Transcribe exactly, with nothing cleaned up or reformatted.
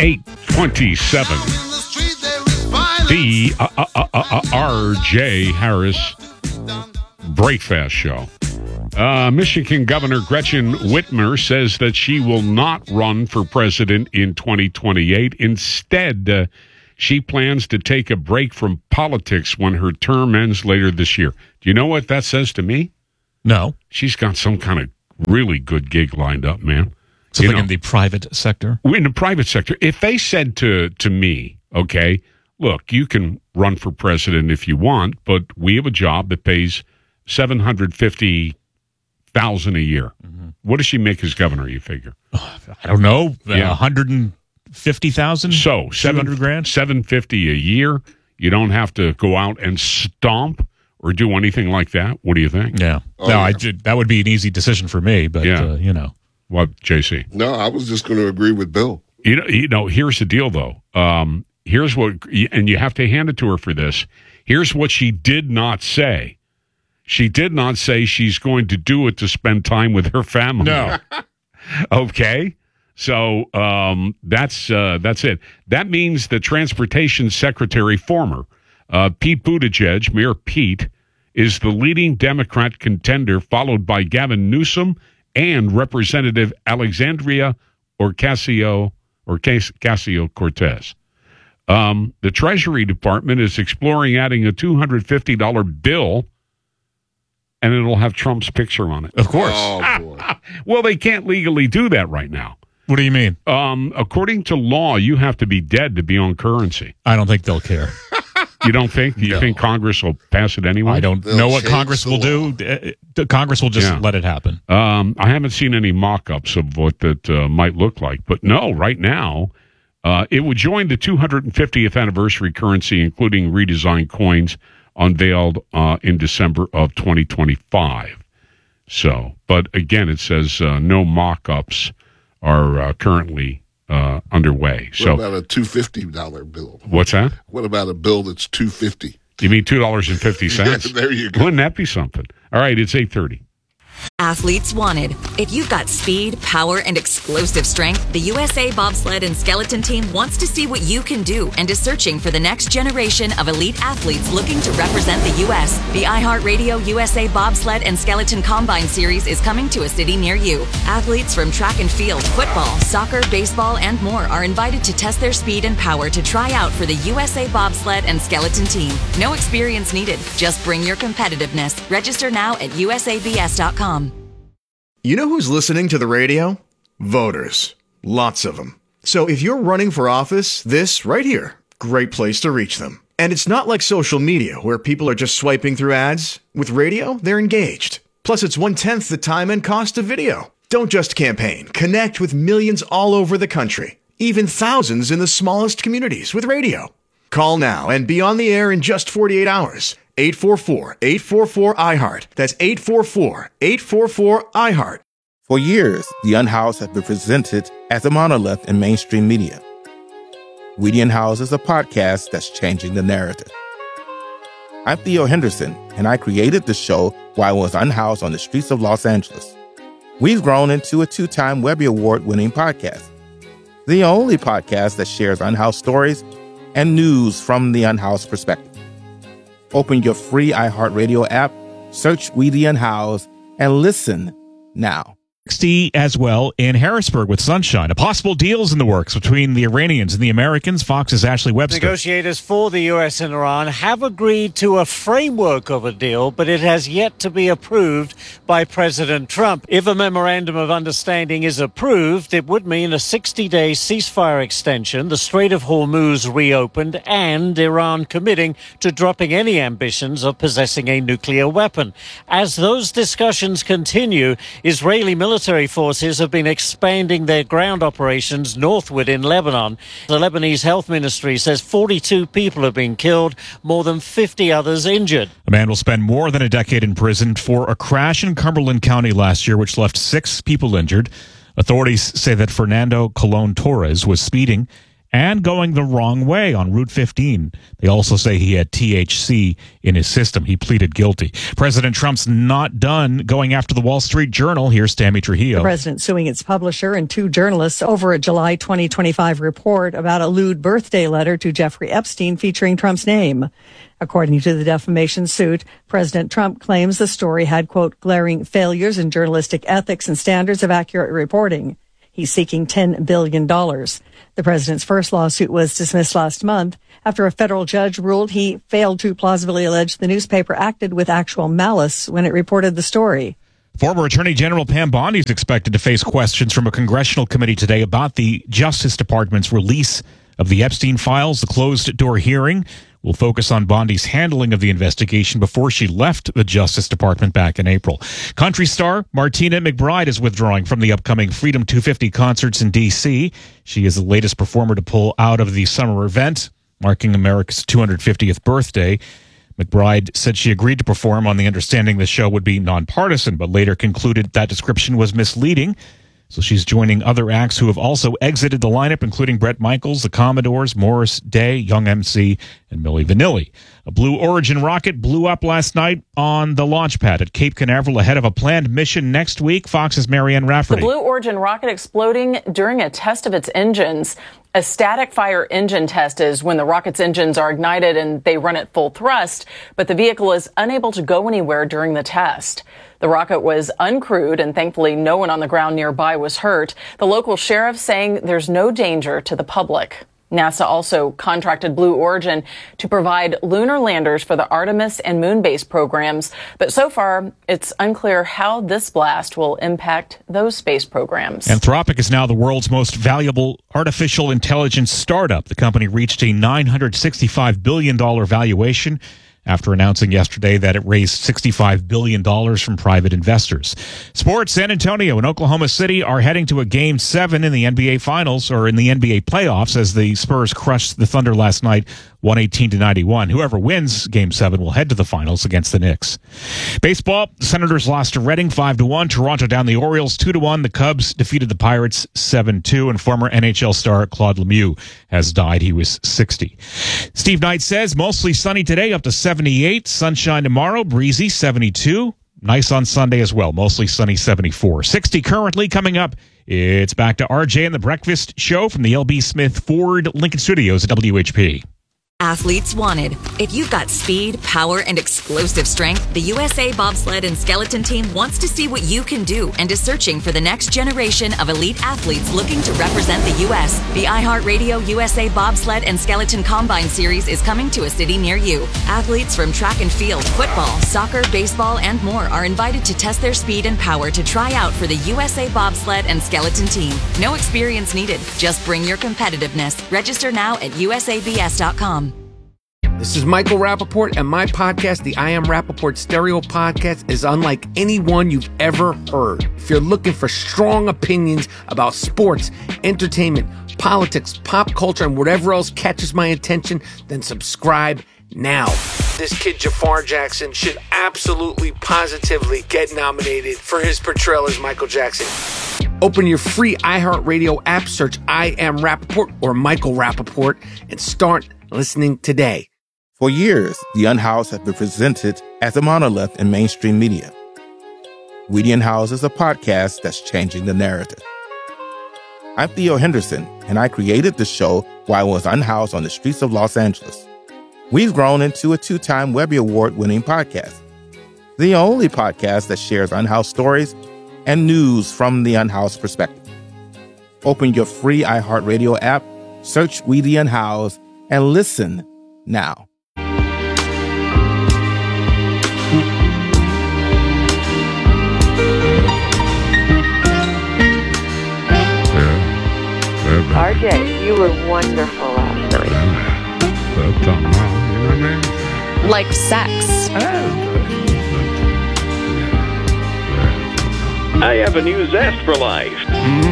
eight twenty-seven. The uh, uh, uh, uh, R J Harris Breakfast Show. Uh, Michigan Governor Gretchen Whitmer says that she will not run for president in twenty twenty-eight. Instead, uh, she plans to take a break from politics when her term ends later this year. Do you know what that says to me? No. She's got some kind of really good gig lined up, man. Something you know, in the private sector? In the private sector. If they said to, to me, okay, look, you can run for president if you want, but we have a job that pays seven hundred fifty thousand dollars a year. Mm-hmm. What does she make as governor, you figure? Oh, I don't know. Yeah. one hundred fifty thousand? So, seven hundred grand? seven hundred fifty a year. You don't have to go out and stomp or do anything like that. What do you think? Yeah. Oh, no, yeah. I did, that would be an easy decision for me, but, Yeah. uh, you know. What, J C? No, I was just going to agree with Bill. You know, you know, here's the deal, though. Um, here's what, and you have to hand it to her for this. Here's what she did not say. She did not say she's going to do it to spend time with her family. No. Okay? So um, that's uh, that's it. That means the Transportation Secretary, former, uh, Pete Buttigieg, Mayor Pete, is the leading Democrat contender, followed by Gavin Newsom and Representative Alexandria Ocasio or Ocasio-Cortez. Um, the Treasury Department is exploring adding a two hundred fifty dollars bill, and it'll have Trump's picture on it. Of course. Oh, boy. Well, they can't legally do that right now. What do you mean? Um, according to law, you have to be dead to be on currency. I don't think they'll care. You don't think? Do you No. think Congress will pass it anyway? I don't They'll know what change Congress the will law. do. Uh, Congress will just Yeah. let it happen. Um, I haven't seen any mock-ups of what that uh, might look like. But no, right now, uh, it would join the two hundred fiftieth anniversary currency, including redesigned coins unveiled uh, in December of twenty twenty-five. So, but again, it says uh, no mock-ups are uh, currently uh, underway. What So, about a two hundred fifty dollars bill? what's that? What about a bill that's two hundred fifty dollars? You mean two dollars and fifty cents? Yeah, there you go. Wouldn't that be something? All right, it's eight thirty. Athletes wanted. If you've got speed, power, and explosive strength, the U S A Bobsled and Skeleton Team wants to see what you can do and is searching for the next generation of elite athletes looking to represent the U S. The iHeartRadio U S A Bobsled and Skeleton Combine Series is coming to a city near you. Athletes from track and field, football, soccer, baseball, and more are invited to test their speed and power to try out for the U S A Bobsled and Skeleton Team. No experience needed. Just bring your competitiveness. Register now at U S A B S dot com. You know who's listening to the radio? Voters. Lots of them. So if you're running for office, this right here, great place to reach them. And it's not like social media where people are just swiping through ads. With radio, they're engaged. Plus, it's one-tenth the time and cost of video. Don't just campaign. Connect with millions all over the country. Even thousands in the smallest communities with radio. Call now and be on the air in just forty-eight hours. eight four four, eight four four, I heart. That's eight four four, eight four four, I heart. For years, The Unhoused has been presented as a monolith in mainstream media. We the Unhoused is a podcast that's changing the narrative. I'm Theo Henderson, and I created the show while I was unhoused on the streets of Los Angeles. We've grown into a two-time Webby Award-winning podcast. The only podcast that shares unhoused stories and news from the unhoused perspective. Open your free iHeartRadio app, search We the Unhoused, and listen now. sixty as well in Harrisburg with sunshine. A possible deal's in the works between the Iranians and the Americans. Fox's Ashley Webster. Negotiators for the U S and Iran have agreed to a framework of a deal, but it has yet to be approved by President Trump. If a memorandum of understanding is approved, it would mean a sixty-day ceasefire extension, the Strait of Hormuz reopened, and Iran committing to dropping any ambitions of possessing a nuclear weapon. As those discussions continue, Israeli military Military forces have been expanding their ground operations northward in Lebanon. The Lebanese Health Ministry says forty-two people have been killed, more than fifty others injured. A man will spend more than a decade in prison for a crash in Cumberland County last year, which left six people injured. Authorities say that Fernando Colon Torres was speeding and going the wrong way on Route fifteen. They also say he had T H C in his system. He pleaded guilty. President Trump's not done going after the Wall Street Journal. Here's Tammy Trujillo. The president suing its publisher and two journalists over a July twenty twenty-five report about a lewd birthday letter to Jeffrey Epstein featuring Trump's name. According to the defamation suit, President Trump claims the story had, quote, glaring failures in journalistic ethics and standards of accurate reporting. He's seeking ten billion dollars. The president's first lawsuit was dismissed last month after a federal judge ruled he failed to plausibly allege the newspaper acted with actual malice when it reported the story. Former Attorney General Pam Bondi is expected to face questions from a congressional committee today about the Justice Department's release of the Epstein files. The closed-door hearing will focus on Bondi's handling of the investigation before she left the Justice Department back in April. Country star Martina McBride is withdrawing from the upcoming Freedom two fifty concerts in D C. She is the latest performer to pull out of the summer event, marking America's two hundred fiftieth birthday. McBride said she agreed to perform on the understanding the show would be nonpartisan, but later concluded that description was misleading. So she's joining other acts who have also exited the lineup, including Bret Michaels, the Commodores, Morris Day, Young M C, and Milli Vanilli. A Blue Origin rocket blew up last night on the launch pad at Cape Canaveral ahead of a planned mission next week. Fox's Marianne Rafferty. The Blue Origin rocket exploding during a test of its engines. A static fire engine test is when the rocket's engines are ignited and they run at full thrust, but the vehicle is unable to go anywhere during the test. The rocket was uncrewed, and thankfully no one on the ground nearby was hurt. The local sheriff saying there's no danger to the public. NASA also contracted Blue Origin to provide lunar landers for the Artemis and Moon Base programs. But so far, it's unclear how this blast will impact those space programs. Anthropic is now the world's most valuable artificial intelligence startup. The company reached a nine hundred sixty-five billion dollars valuation after announcing yesterday that it raised sixty-five billion dollars from private investors. Sports, San Antonio and Oklahoma City are heading to a Game seven in the N B A Finals, or in the N B A playoffs, as the Spurs crushed the Thunder last night, one eighteen to ninety-one. Whoever wins Game seven will head to the finals against the Knicks. Baseball, the Senators lost to Reading five to one. Toronto down the Orioles two to one. The Cubs defeated the Pirates seven two. And former N H L star Claude Lemieux has died. He was sixty. Steve Knight says mostly sunny today, up to seventy-eight. Sunshine tomorrow, breezy, seventy-two. Nice on Sunday as well, mostly sunny, seventy-four. sixty currently. Coming up, it's back to R J and the Breakfast Show from the L B Smith Ford Lincoln Studios at W H P. Athletes wanted. If you've got speed, power, and explosive strength, the U S A Bobsled and Skeleton Team wants to see what you can do and is searching for the next generation of elite athletes looking to represent the U S. The iHeartRadio U S A Bobsled and Skeleton Combine Series is coming to a city near you. Athletes from track and field, football, soccer, baseball, and more are invited to test their speed and power to try out for the U S A Bobsled and Skeleton Team. No experience needed. Just bring your competitiveness. Register now at U S A B S dot com. This is Michael Rappaport, and my podcast, the I Am Rappaport Stereo Podcast, is unlike any one you've ever heard. If you're looking for strong opinions about sports, entertainment, politics, pop culture, and whatever else catches my attention, then subscribe now. This kid Jafar Jackson should absolutely, positively get nominated for his portrayal as Michael Jackson. Open your free iHeartRadio app, search I Am Rappaport or Michael Rappaport, and start listening today. For years, The Unhoused has been presented as a monolith in mainstream media. Weedy and House is a podcast that's changing the narrative. I'm Theo Henderson, and I created the show while I was unhoused on the streets of Los Angeles. We've grown into a two-time Webby Award-winning podcast, the only podcast that shares unhoused stories and news from the unhoused perspective. Open your free iHeartRadio app, search Weedy and House, and listen now. R J, you were wonderful last night. Like sex. I have a new zest for life.